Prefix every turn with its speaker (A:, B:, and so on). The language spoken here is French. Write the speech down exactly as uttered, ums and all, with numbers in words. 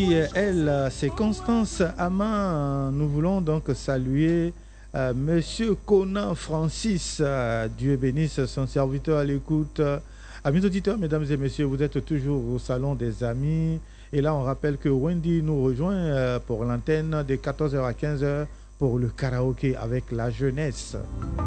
A: Wendy, elle, c'est Constance Ama. Nous voulons donc saluer euh, Monsieur Conan Francis. Euh, Dieu bénisse son serviteur à l'écoute. Amis auditeurs, mesdames et messieurs, vous êtes toujours au Salon des Amis. Et là, on rappelle que Wendy nous rejoint euh, pour l'antenne de quatorze heures à quinze heures pour le karaoké avec la jeunesse.